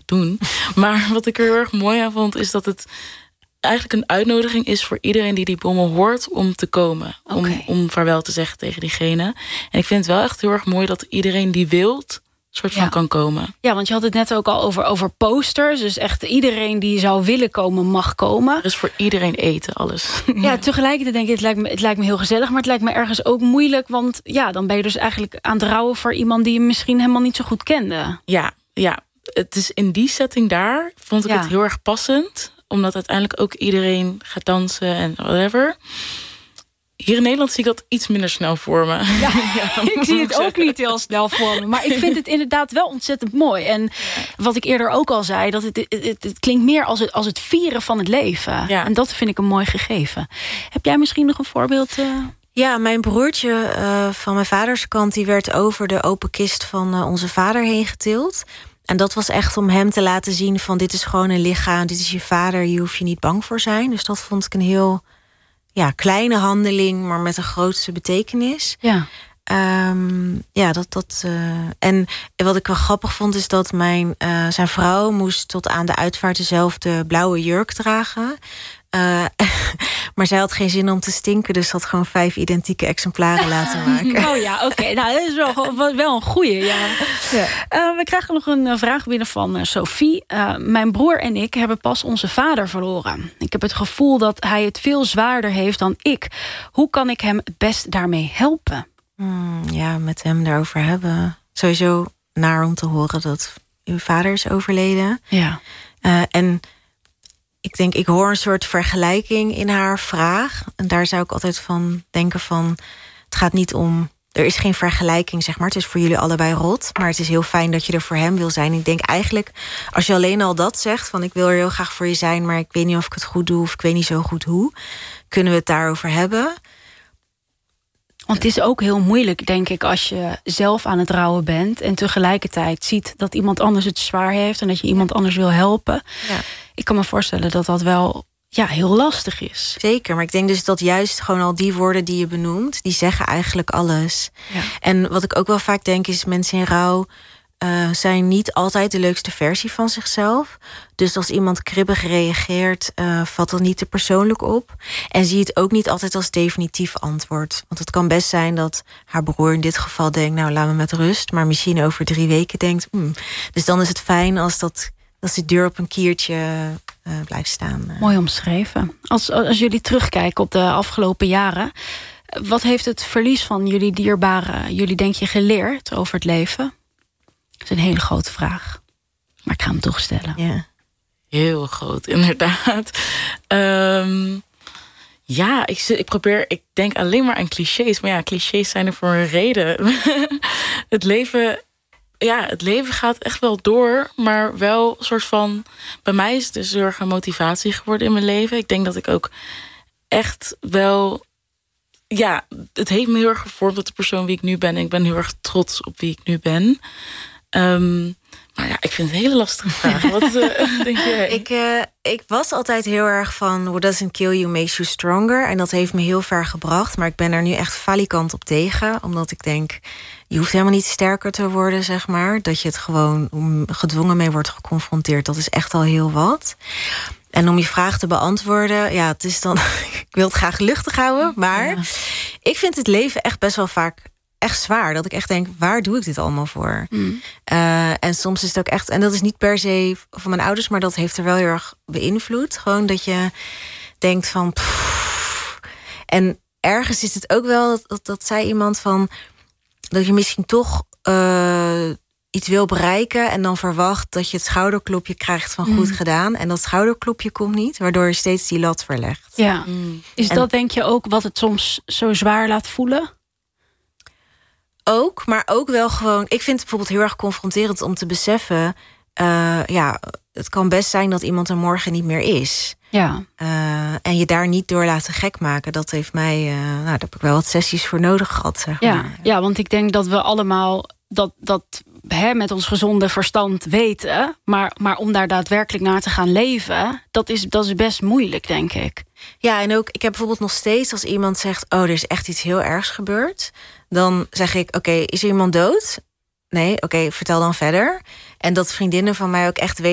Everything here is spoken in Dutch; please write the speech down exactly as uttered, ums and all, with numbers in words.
doen. Maar wat ik er heel erg mooi aan vond, is dat het eigenlijk een uitnodiging is voor iedereen die die bommel hoort om te komen. Om, Okay. om vaarwel te zeggen tegen diegene. En ik vind het wel echt heel erg mooi dat iedereen die wilt soort van Ja. kan komen. Ja, want je had het net ook al over, over posters. Dus echt iedereen die zou willen komen, mag komen. Er is voor iedereen eten, alles. Ja, tegelijkertijd denk ik, het lijkt, me, het lijkt me heel gezellig... maar het lijkt me ergens ook moeilijk. Want ja, dan ben je dus eigenlijk aan het rouwen voor iemand... die je misschien helemaal niet zo goed kende. Ja, ja, het is in die setting daar vond ik Ja. het heel erg passend. Omdat uiteindelijk ook iedereen gaat dansen en whatever. Hier in Nederland zie ik dat iets minder snel voor me. Ja, ik zie het ook niet heel snel voor me. Maar ik vind het inderdaad wel ontzettend mooi. En wat ik eerder ook al zei... dat het, het, het, het klinkt meer als het, als het vieren van het leven. Ja. En dat vind ik een mooi gegeven. Heb jij misschien nog een voorbeeld? Uh... Ja, mijn broertje uh, van mijn vaders kant... die werd over de open kist van uh, onze vader heen getild. En dat was echt om hem te laten zien van... dit is gewoon een lichaam, dit is je vader... je hoeft je niet bang voor zijn. Dus dat vond ik een heel... ja, kleine handeling, maar met een grootste betekenis. Ja. Um, ja, dat... dat uh, en wat ik wel grappig vond, is dat mijn, uh, zijn vrouw... moest tot aan de uitvaart dezelfde blauwe jurk dragen. Uh, maar zij had geen zin om te stinken... dus had gewoon vijf identieke exemplaren laten maken. Oh ja, oké. Okay. Nou, dat is wel, wel een goeie, ja. ja. Uh, we krijgen nog een vraag binnen van uh, Sophie. Uh, mijn broer en ik hebben pas onze vader verloren. Ik heb het gevoel dat hij het veel zwaarder heeft dan ik. Hoe kan ik hem het best daarmee helpen? Hmm, ja, met hem daarover hebben. Sowieso naar om te horen dat uw vader is overleden. Ja. Uh, en... ik denk, ik hoor een soort vergelijking in haar vraag. En daar zou ik altijd van denken van... het gaat niet om... er is geen vergelijking, zeg maar. Het is voor jullie allebei rot. Maar het is heel fijn dat je er voor hem wil zijn. Ik denk eigenlijk, als je alleen al dat zegt... van ik wil er heel graag voor je zijn... maar ik weet niet of ik het goed doe... of ik weet niet zo goed hoe... kunnen we het daarover hebben... Want het is ook heel moeilijk, denk ik, als je zelf aan het rouwen bent... en tegelijkertijd ziet dat iemand anders het zwaar heeft... en dat je iemand anders wil helpen. Ja. Ik kan me voorstellen dat dat wel ja, heel lastig is. Zeker, maar ik denk dus dat juist gewoon al die woorden die je benoemt... die zeggen eigenlijk alles. Ja. En wat ik ook wel vaak denk is, mensen in rouw... Uh, zijn niet altijd de leukste versie van zichzelf. Dus als iemand kribbig reageert, uh, valt dat niet te persoonlijk op. En zie het ook niet altijd als definitief antwoord. Want het kan best zijn dat haar broer in dit geval denkt... nou, laat me met rust. Maar misschien over drie weken denkt... Hmm. Dus dan is het fijn als, dat, als die deur op een kiertje uh, blijft staan. Uh. Mooi omschreven. Als, als jullie terugkijken op de afgelopen jaren... wat heeft het verlies van jullie dierbaren... jullie denk je geleerd over het leven... Dat is een hele grote vraag. Maar ik ga hem toch stellen. Ja. Heel groot, inderdaad. Um, ja, ik, ik probeer... Ik denk alleen maar aan clichés. Maar ja, clichés zijn er voor een reden. Het leven... Ja, het leven gaat echt wel door. Maar wel een soort van... Bij mij is het dus heel erg een motivatie geworden in mijn leven. Ik denk dat ik ook echt wel... Ja, het heeft me heel erg gevormd tot de persoon wie ik nu ben. Ik ben heel erg trots op wie ik nu ben. Um, maar ja, ik vind het een hele lastige vraag. Wat uh, denk jij? Ik, uh, ik was altijd heel erg van... what doesn't kill you makes you stronger. En dat heeft me heel ver gebracht. Maar ik ben er nu echt falikant op tegen. Omdat ik denk, je hoeft helemaal niet sterker te worden, zeg maar. Dat je het gewoon gedwongen mee wordt geconfronteerd. Dat is echt al heel wat. En om je vraag te beantwoorden... ja, het is dan... ik wil het graag luchtig houden. Maar ja. Ik vind het leven echt best wel vaak... echt zwaar, dat ik echt denk, waar doe ik dit allemaal voor? Mm. Uh, en soms is het ook echt... en dat is niet per se van mijn ouders... maar dat heeft er wel heel erg beïnvloed. Gewoon dat je denkt van... Pff. En ergens is het ook wel... dat, dat, dat zei iemand van... dat je misschien toch uh, iets wil bereiken... en dan verwacht dat je het schouderklopje krijgt van mm. goed gedaan. En dat schouderklopje komt niet... waardoor je steeds die lat verlegt. Ja. Mm. Is en, dat denk je ook wat het soms zo zwaar laat voelen? Ook, maar ook wel gewoon... ik vind het bijvoorbeeld heel erg confronterend om te beseffen... Uh, ja, het kan best zijn dat iemand er morgen niet meer is. Ja. Uh, en je daar niet door laten gek maken. Dat heeft mij... Uh, nou, daar heb ik wel wat sessies voor nodig gehad, zeg maar. Ja, ja, want ik denk dat we allemaal... dat, dat hè, met ons gezonde verstand weten... Maar, maar om daar daadwerkelijk naar te gaan leven... dat is, dat is best moeilijk, denk ik. Ja, en ook, ik heb bijvoorbeeld nog steeds... als iemand zegt, oh, er is echt iets heel ergs gebeurd... dan zeg ik, oké, okay, is er iemand dood? Nee, oké, okay, vertel dan verder. En dat vriendinnen van mij ook echt weten...